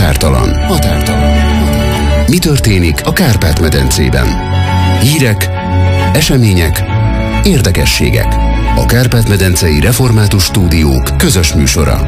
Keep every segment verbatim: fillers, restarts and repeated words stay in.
Határtalan. Határtalan. Mi történik a Kárpát-medencében? Hírek, események, érdekességek. A Kárpát-medencei Református Stúdiók közös műsora.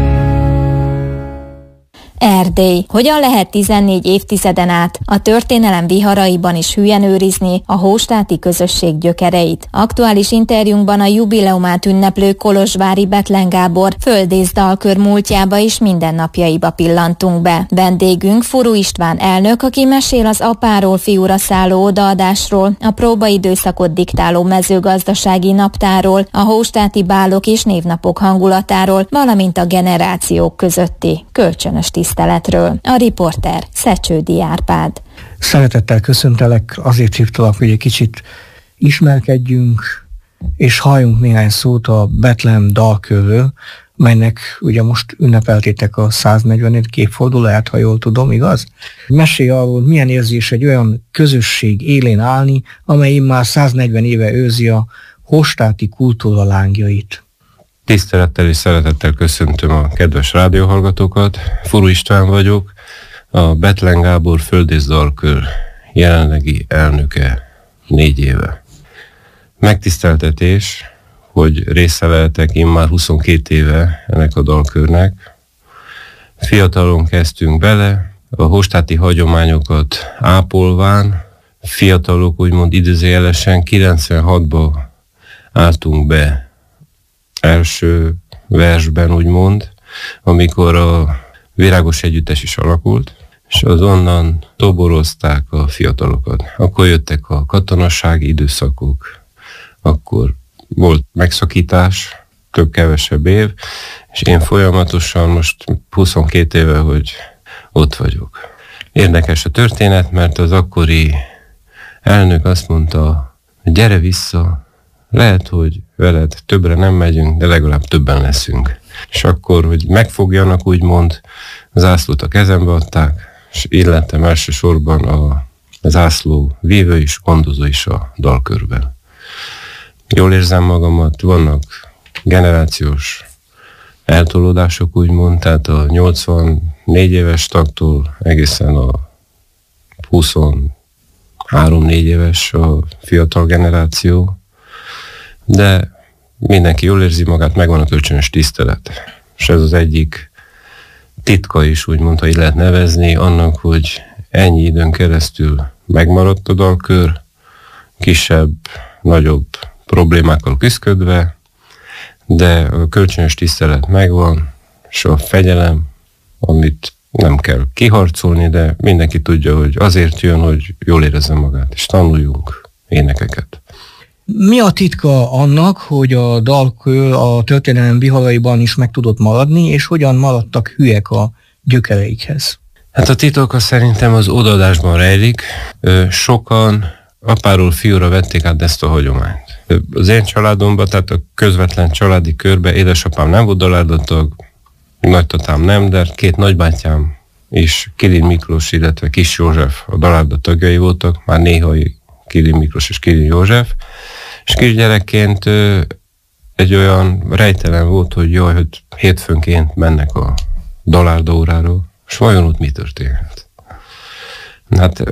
Erdély. Hogyan lehet tizennégy évtizeden át a történelem viharaiban is hülyen őrizni a hóstáti közösség gyökereit? Aktuális interjúnkban a jubileumát ünneplő kolozsvári Bethlen Gábor földész dalkör múltjába és mindennapjaiba pillantunk be. Vendégünk Furu István elnök, aki mesél az apáról fiúra szálló odaadásról, a próbaidőszakot diktáló mezőgazdasági naptáról, a hóstáti bálok és névnapok hangulatáról, valamint a generációk közötti kölcsönös tiszteletről. A riporter Szecsődi Árpád. Szeretettel köszöntelek, azért hívtalak, hogy egy kicsit ismerkedjünk, és halljunk néhány szót a Bethlen dalkörről, melynek ugye most ünnepeltétek a száznegyvenedik évfordulóját, ha jól tudom, igaz? Mesélj arról, milyen érzés egy olyan közösség élén állni, amely már száznegyven éve őrzi a hóstáti kultúra lángjait. Tisztelettel és szeretettel köszöntöm a kedves rádióhallgatókat. Furu István vagyok, a Bethlen Gábor földész dalkör jelenlegi elnöke négy éve. Megtiszteltetés, hogy része lehetek immár huszonkét éve ennek a dalkörnek. Fiatalon kezdtünk bele, a hóstáti hagyományokat ápolván, fiatalok úgymond idézőjelesen kilencvenhatba álltunk be első versben, úgymond, amikor a Virágos Együttes is alakult, és az onnan toborozták a fiatalokat. Akkor jöttek a katonasági időszakok, akkor volt megszakítás, több-kevesebb év, és én folyamatosan most huszonkét éve, hogy ott vagyok. Érdekes a történet, mert az akkori elnök azt mondta, hogy gyere vissza, lehet, hogy veled többre nem megyünk, de legalább többen leszünk. És akkor, hogy megfogjanak, úgymond, a zászlót a kezembe adták, és így lettem elsősorban a zászló vívő is, gondozó is a dalkörben. Jól érzem magamat, vannak generációs eltolódások, úgymond, tehát a nyolcvannégy éves tagtól egészen a huszonhárom-négy éves a fiatal generáció, de mindenki jól érzi magát, megvan a kölcsönös tisztelet. És ez az egyik titka is, úgymond, ha így lehet nevezni, annak, hogy ennyi időn keresztül megmaradt a dalkör, kisebb, nagyobb problémákkal küszködve, de a kölcsönös tisztelet megvan, és a fegyelem, amit nem kell kiharcolni, de mindenki tudja, hogy azért jön, hogy jól érezze magát, és tanuljunk énekeket. Mi a titka annak, hogy a dalkör a történelem viharaiban is meg tudott maradni, és hogyan maradtak hülyek a gyökereikhez? Hát a titok szerintem az odaadásban rejlik. Sokan apáról fiúra vették át ezt a hagyományt. Az én családomban, tehát a közvetlen családi körbe édesapám nem volt dalárdatag, nagytatám nem, de két nagybátyám és Kilin Miklós, illetve Kis József a dalárda tagjai voltak, már néha Kilin Miklós és Kilin József, és kisgyerekként egy olyan rejtelen volt, hogy jaj, hogy hétfőnként mennek a dalárda óráról, és vajon ott mi történhet? Hát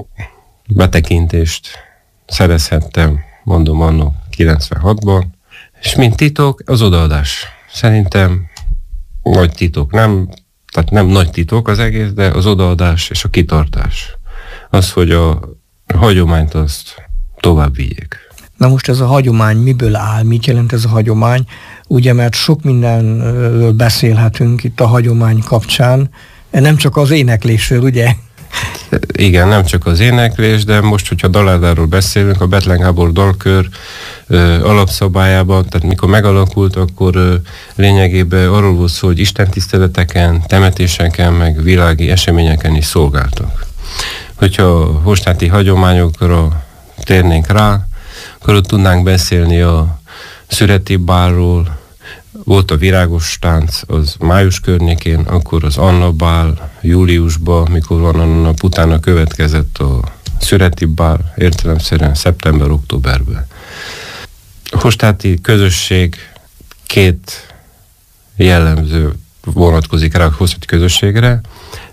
betekintést szerezhettem, mondom, anno kilencvenhatban, és mint titok az odaadás. Szerintem nagy titok, nem, tehát nem nagy titok az egész, de az odaadás és a kitartás. Az, hogy a hagyományt azt tovább vigyék. Na most ez a hagyomány miből áll, mit jelent ez a hagyomány? Ugye, mert sok mindenről beszélhetünk itt a hagyomány kapcsán, nem csak az éneklésről, ugye? Igen, nem csak az éneklés, de most, hogyha dalárdáról beszélünk, a Bethlen Gábor dalkör ö, alapszabályában, tehát mikor megalakult, akkor ö, lényegében arról volt szó, hogy istentiszteleteken, temetéseken, meg világi eseményeken is szolgáltak. Hogyha a hóstáti hagyományokra térnénk rá, akkor ott tudnánk beszélni a szüreti bálról, volt a virágos tánc, az május környékén, akkor az Anna bál júliusban, mikor van a nap utána következett a szüreti bál, értelemszerűen szeptember-októberben. A hóstáti közösség két jellemző vonatkozik rá a hóstáti közösségre.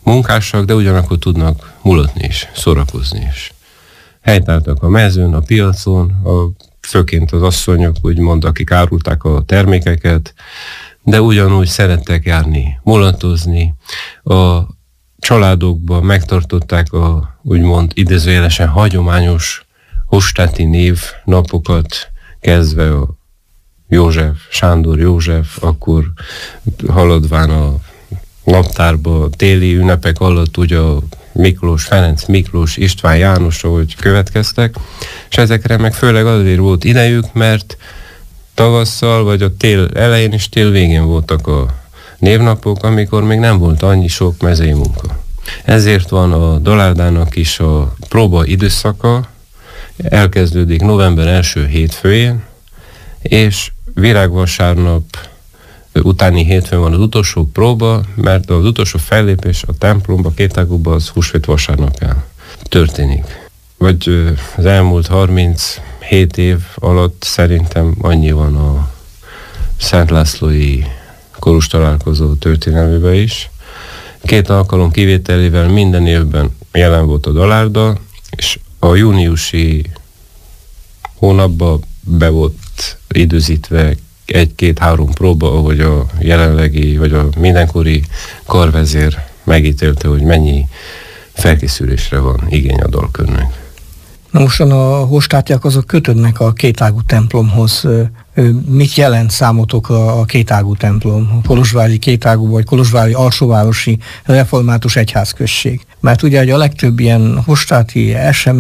munkásak, de ugyanakkor tudnak mulatni is, szórakozni is. Helytáltak a mezőn, a piacon, a, főként az asszonyok, úgymond, akik árulták a termékeket, de ugyanúgy szerettek járni, mulatozni. A családokban megtartották a úgymond idézőjelesen hagyományos hostáti névnapokat, kezdve a József, Sándor József, akkor haladván a naptárba, téli ünnepek alatt ugye a Miklós, Ferenc Miklós, István János, ahogy következtek, és ezekre meg főleg azért volt idejük, mert tavasszal, vagy a tél elején és tél végén voltak a névnapok, amikor még nem volt annyi sok mezei munka. Ezért van a Dalárdának is a próba időszaka, elkezdődik november első hétfőjén, és virágvasárnap utáni hétfőn van az utolsó próba, mert az utolsó fellépés a templomba, kétágúba az húsvét vasárnapján történik. Vagy az elmúlt harminchét év alatt szerintem annyi van a Szent Lászlói korus találkozó történelmében is. Két alkalom kivételével minden évben jelen volt a Dalárda, és a júniusi hónapban be volt időzítve egy-két-három próba, ahogy a jelenlegi, vagy a mindenkori karvezér megítélte, hogy mennyi felkészülésre van igény a dalkörnek. Na mostan a hostátiak azok kötődnek a kétágú templomhoz. Mit jelent számotokra a kétágú templom? A kolozsvári kétágú vagy kolozsvári alsóvárosi református egyházközség? Mert ugye a legtöbb ilyen hostáti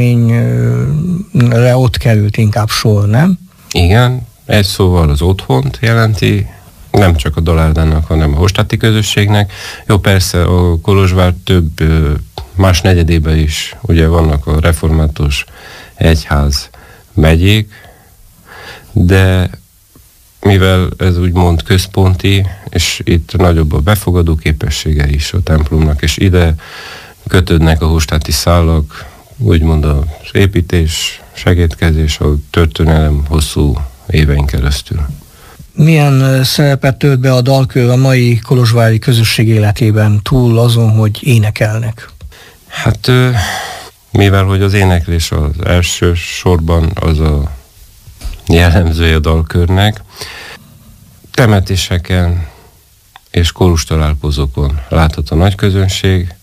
eseményre ott került inkább sor, nem? Igen, egy szóval az otthont jelenti, nem csak a Dalárdának, hanem a hostáti közösségnek. Jó, persze a Kolozsvár több más negyedében is ugye vannak a református egyház megyék, de mivel ez úgymond központi, és itt nagyobb a befogadó képessége is a templomnak, és ide kötődnek a hostáti szálak, úgymond az építés, segédkezés, a történelem hosszú évein keresztül. Milyen szerepet tölt be a dalkör a mai kolozsvári közösség életében, túl azon, hogy énekelnek? Hát mivel hogy az éneklés az első sorban az a jellemzője a dalkörnek, temetéseken és korus találkozókon láthat a nagy közönség,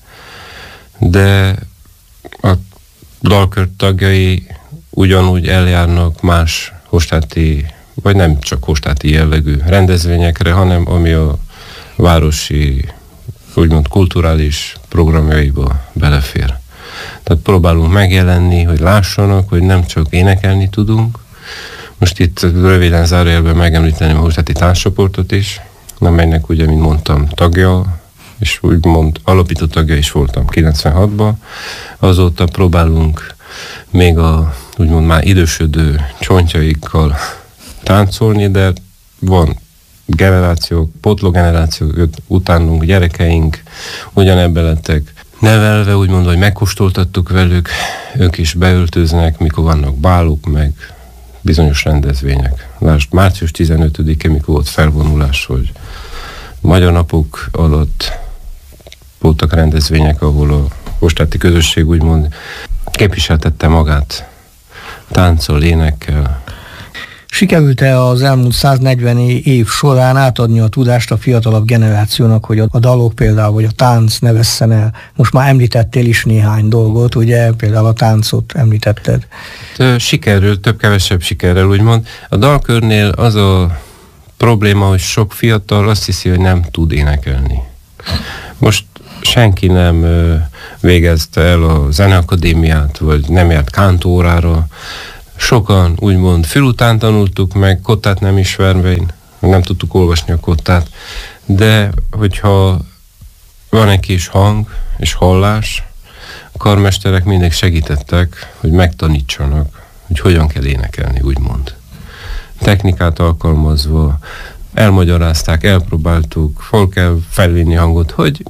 de a dalkör tagjai ugyanúgy eljárnak más hostáti, vagy nem csak hostáti jellegű rendezvényekre, hanem ami a városi, úgymond kulturális programjaiba belefér. Tehát próbálunk megjelenni, hogy lássanak, hogy nem csak énekelni tudunk. Most itt röviden zárójelben megemlíteném a hostáti táncsoportot is, amelynek ugye, mint mondtam, tagja, és úgymond alapító tagja is voltam kilencvenhatban. Azóta próbálunk még a úgymond már idősödő csontjaikkal táncolni, de van generációk, pótlógenerációk, utánunk gyerekeink ugyanebben lettek nevelve, úgymond, hogy megkóstoltattuk velük, ők is beöltöznek, mikor vannak bálok, meg bizonyos rendezvények. Lásd, március tizenötödike, mikor volt felvonulás, hogy Magyar Napok alatt voltak rendezvények, ahol a hostáti közösség úgymond képviseltette magát tánccal, énekkel. Sikerült-e az elmúlt száznegyven év során átadni a tudást a fiatalabb generációnak, hogy a dalok például, vagy a tánc ne vesszen el? Most már említettél is néhány dolgot, ugye, például a táncot említetted. Sikerült, több-kevesebb sikerrel úgymond. A dalkörnél az a probléma, hogy sok fiatal azt hiszi, hogy nem tud énekelni. Most senki nem végezte el a zeneakadémiát, vagy nem járt kántórára. Sokan úgymond fülután tanultuk meg, kottát nem ismervén, nem tudtuk olvasni a kottát, de hogyha van egy kis hang és hallás, a karmesterek mindig segítettek, hogy megtanítsanak, hogy hogyan kell énekelni, úgymond. Technikát alkalmazva elmagyarázták, elpróbáltuk, hol kell felvinni hangot, hogy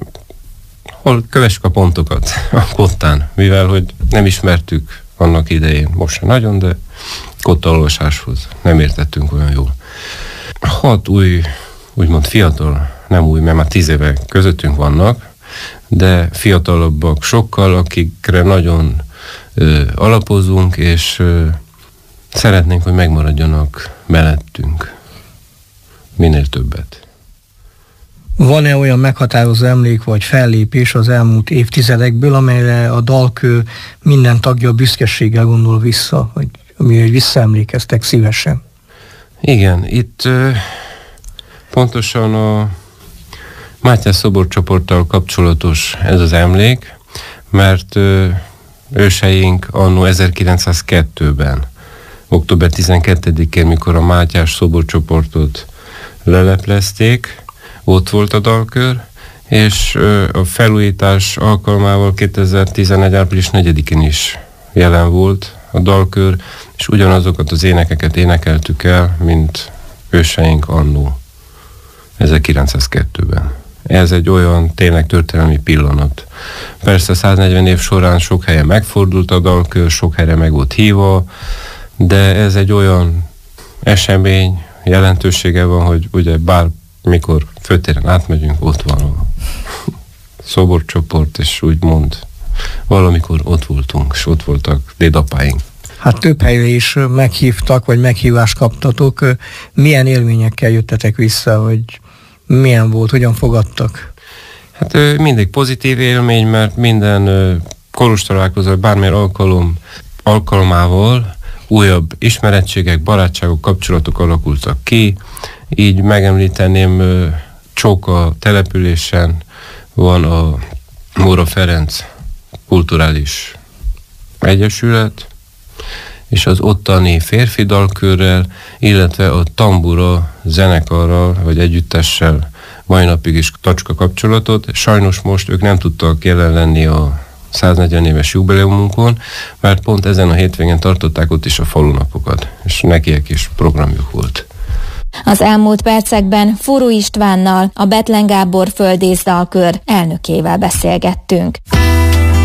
hol kövessük a pontokat a kottán, mivel hogy nem ismertük annak idején, most sem nagyon, de kottaolvasáshoz nem értettünk olyan jól. Hat új, úgymond fiatal, nem új, mert már tíz éve közöttünk vannak, de fiatalabbak sokkal, akikre nagyon ö, alapozunk, és ö, szeretnénk, hogy megmaradjanak mellettünk minél többet. Van-e olyan meghatározó emlék vagy fellépés az elmúlt évtizedekből, amelyre a dalkör minden tagja büszkeséggel gondol vissza, vagy amire visszaemlékeztek szívesen? Igen, itt ö, pontosan a Mátyás szoborcsoporttal kapcsolatos ez az emlék, mert ö, őseink anno ezerkilencszázkettőben, október tizenkettedikén, mikor a Mátyás szoborcsoportot leleplezték, ott volt a dalkör, és ö, a felújítás alkalmával kétezer-tizenegy. április negyedikén is jelen volt a dalkör, és ugyanazokat az énekeket énekeltük el, mint őseink annó ezerkilencszázkettőben. Ez egy olyan tényleg történelmi pillanat. Persze száznegyven év során sok helyen megfordult a dalkör, sok helyre meg volt hívva, de ez egy olyan esemény, jelentősége van, hogy ugye bármikor főtéren átmegyünk, ott van a szoborcsoport, és úgymond valamikor ott voltunk, és ott voltak dédapáink. Hát több helyre is meghívtak, vagy meghívást kaptatok. Milyen élményekkel jöttetek vissza, vagy milyen volt, hogyan fogadtak? Hát mindig pozitív élmény, mert minden koros találkozó, bármilyen alkalom, alkalmával újabb ismerettségek, barátságok, kapcsolatok alakultak ki. Így megemlíteném, Csóka településen van a Móra Ferenc Kulturális Egyesület, és az ottani férfi dalkörrel, illetve a tambura zenekarral, vagy együttessel mai napig is tacska kapcsolatot. Sajnos most ők nem tudtak jelen lenni a száznegyven éves jubileumunkon, mert pont ezen a hétvégén tartották ott is a falunapokat, és nekiek is programjuk volt. Az elmúlt percekben Furu Istvánnal, a Bethlen Gábor Földész dalkör elnökével beszélgettünk.